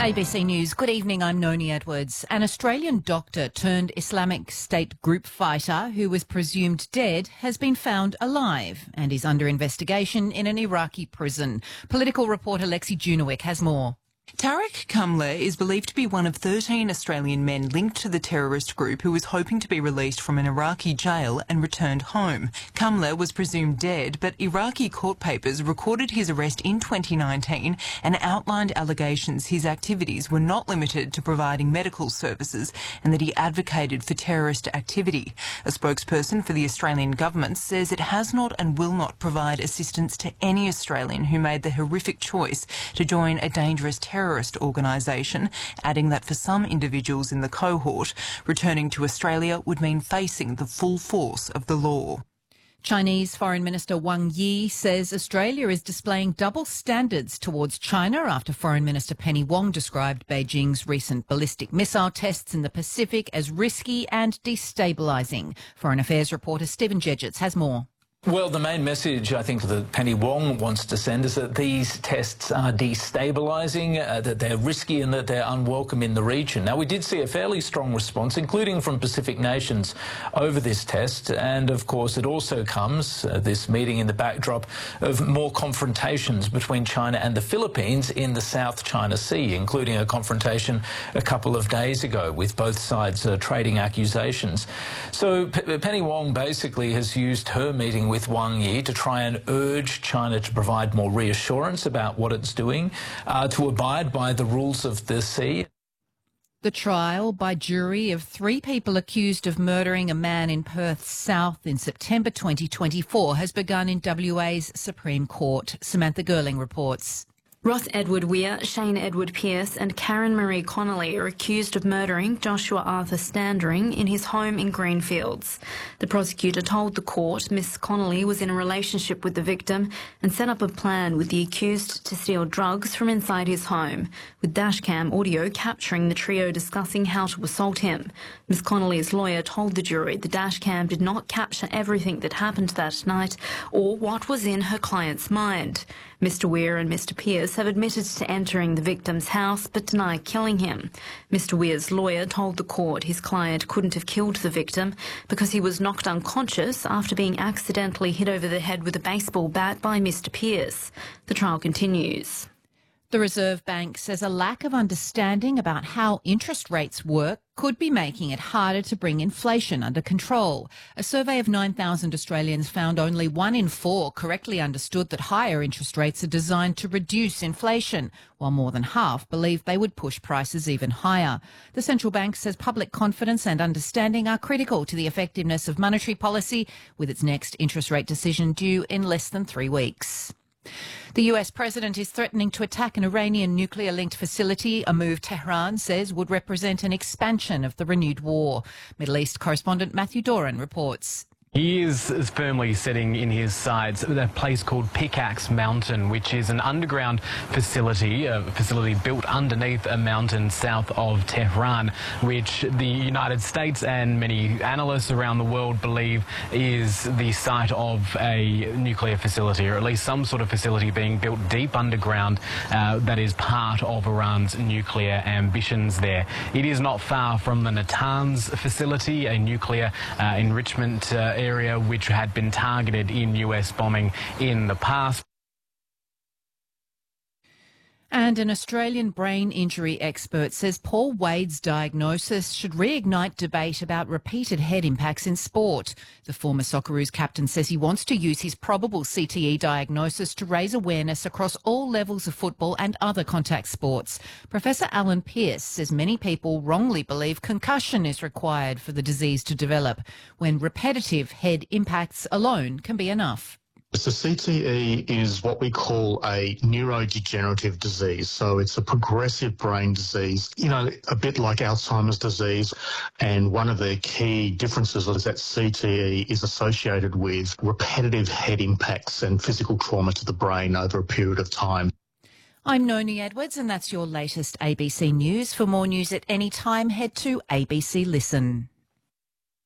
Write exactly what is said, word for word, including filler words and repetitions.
A B C News. Good evening, I'm Noni Edwards. An Australian doctor turned Islamic State group fighter who was presumed dead has been found alive and is under investigation in an Iraqi prison. Political reporter Lexi Junowick has more. Tarek Kamler is believed to be one of thirteen Australian men linked to the terrorist group who was hoping to be released from an Iraqi jail and returned home. Kamler was presumed dead, but Iraqi court papers recorded his arrest in twenty nineteen and outlined allegations his activities were not limited to providing medical services and that he advocated for terrorist activity. A spokesperson for the Australian government says it has not and will not provide assistance to any Australian who made the horrific choice to join a dangerous terrorist terrorist organisation, adding that for some individuals in the cohort, returning to Australia would mean facing the full force of the law. Chinese Foreign Minister Wang Yi says Australia is displaying double standards towards China after Foreign Minister Penny Wong described Beijing's recent ballistic missile tests in the Pacific as risky and destabilising. Foreign Affairs reporter Stephen Jedgetts has more. Well, the main message I think that Penny Wong wants to send is that these tests are destabilising, uh, that they're risky and that they're unwelcome in the region. Now, we did see a fairly strong response, including from Pacific nations, over this test. And, of course, it also comes, uh, this meeting, in the backdrop of more confrontations between China and the Philippines in the South China Sea, including a confrontation a couple of days ago with both sides uh, trading accusations. So P- Penny Wong basically has used her meeting with Wang Yi to try and urge China to provide more reassurance about what it's doing, uh, to abide by the rules of the sea. The trial by jury of three people accused of murdering a man in Perth South in September twenty twenty-four has begun in W A's Supreme Court. Samantha Gerling reports. Ross Edward Weir, Shane Edward Pearce and Karen Marie Connolly are accused of murdering Joshua Arthur Standering in his home in Greenfields. The prosecutor told the court Miss Connolly was in a relationship with the victim and set up a plan with the accused to steal drugs from inside his home, with dashcam audio capturing the trio discussing how to assault him. Miss Connolly's lawyer told the jury the dashcam did not capture everything that happened that night or what was in her client's mind. Mister Weir and Mister Pearce have admitted to entering the victim's house but deny killing him. Mister Weir's lawyer told the court his client couldn't have killed the victim because he was knocked unconscious after being accidentally hit over the head with a baseball bat by Mister Pearce. The trial continues. The Reserve Bank says a lack of understanding about how interest rates work could be making it harder to bring inflation under control. A survey of nine thousand Australians found only one in four correctly understood that higher interest rates are designed to reduce inflation, while more than half believe they would push prices even higher. The central bank says public confidence and understanding are critical to the effectiveness of monetary policy, with its next interest rate decision due in less than three weeks. The U S president is threatening to attack an Iranian nuclear-linked facility, a move Tehran says would represent an expansion of the renewed war. Middle East correspondent Matthew Doran reports. He is firmly setting in his sights a place called Pickaxe Mountain, which is an underground facility, a facility built underneath a mountain south of Tehran, which the United States and many analysts around the world believe is the site of a nuclear facility, or at least some sort of facility being built deep underground uh, that is part of Iran's nuclear ambitions there. It is not far from the Natanz facility, a nuclear uh, enrichment uh, area which had been targeted in U S bombing in the past. And an Australian brain injury expert says Paul Wade's diagnosis should reignite debate about repeated head impacts in sport. The former Socceroos captain says he wants to use his probable C T E diagnosis to raise awareness across all levels of football and other contact sports. Professor Alan Pearce says many people wrongly believe concussion is required for the disease to develop, when repetitive head impacts alone can be enough. So C T E is what we call a neurodegenerative disease. So it's a progressive brain disease, you know, a bit like Alzheimer's disease. And one of the key differences is that C T E is associated with repetitive head impacts and physical trauma to the brain over a period of time. I'm Noni Edwards, and that's your latest A B C News. For more news at any time, head to A B C Listen.